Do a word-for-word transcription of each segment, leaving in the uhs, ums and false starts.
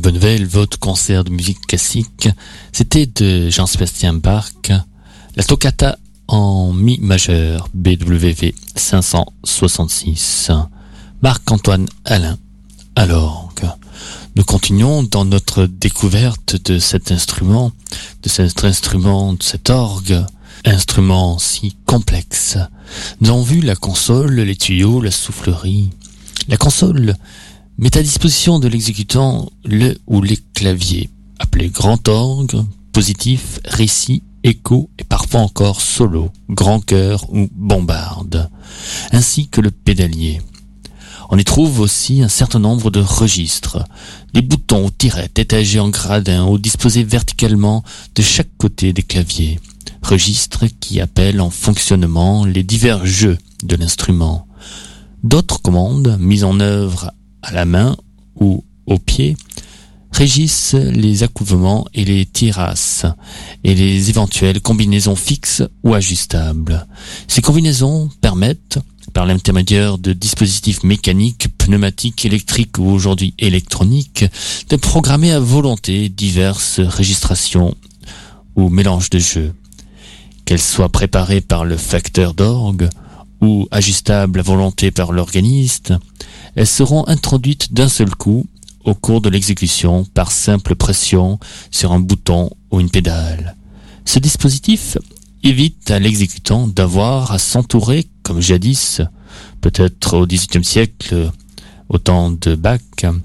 Bonne Nouvelle, votre concert de musique classique, c'était de Jean-Sébastien Bach, la toccata en mi majeur, B W V cinq cent soixante-six, Marc-Antoine Alain à l'orgue. Nous continuons dans notre découverte de cet instrument, de cet instrument, de cet orgue, instrument si complexe. Nous avons vu la console, les tuyaux, la soufflerie. La console met à disposition de l'exécutant le ou les claviers, appelés grand orgue, positif, récit, écho et parfois encore solo, grand chœur ou bombarde, ainsi que le pédalier. On y trouve aussi un certain nombre de registres, des boutons ou tirettes étagés en gradins ou disposés verticalement de chaque côté des claviers, registres qui appellent en fonctionnement les divers jeux de l'instrument. D'autres commandes, mises en œuvre à la main ou au pied, régissent les accouvements et les tirasses et les éventuelles combinaisons fixes ou ajustables. Ces combinaisons permettent, par l'intermédiaire de dispositifs mécaniques, pneumatiques, électriques ou aujourd'hui électroniques, de programmer à volonté diverses registrations ou mélanges de jeux. Qu'elles soient préparées par le facteur d'orgue ou ajustables à volonté par l'organiste, elles seront introduites d'un seul coup au cours de l'exécution par simple pression sur un bouton ou une pédale. Ce dispositif évite à l'exécutant d'avoir à s'entourer, comme jadis, peut-être au dix-huitième siècle, au temps de Bach,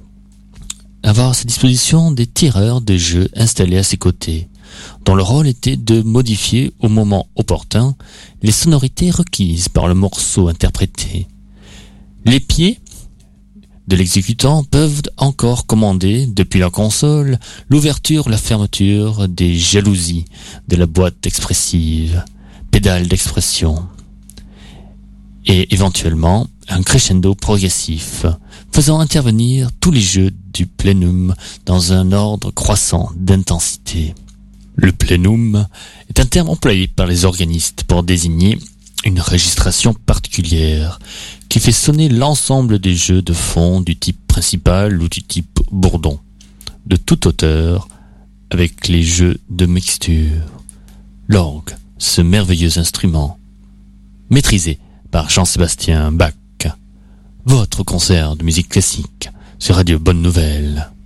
avoir à sa disposition des tireurs de jeu installés à ses côtés, dont le rôle était de modifier au moment opportun les sonorités requises par le morceau interprété. Les pieds de l'exécutant peuvent encore commander, depuis la console, l'ouverture, la fermeture des jalousies de la boîte expressive, pédale d'expression, et éventuellement un crescendo progressif, faisant intervenir tous les jeux du plénum dans un ordre croissant d'intensité. Le plénum est un terme employé par les organistes pour désigner une registration particulière qui fait sonner l'ensemble des jeux de fond du type principal ou du type bourdon, de toute hauteur, avec les jeux de mixture. L'orgue, ce merveilleux instrument, maîtrisé par Jean-Sébastien Bach. Votre concert de musique classique sur Radio Bonne Nouvelle.